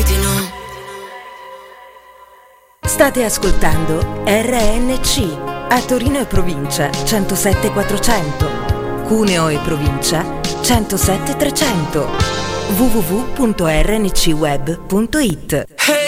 di no. State ascoltando RNC a Torino e provincia 107 400, Cuneo e provincia 107 300, www.rncweb.it.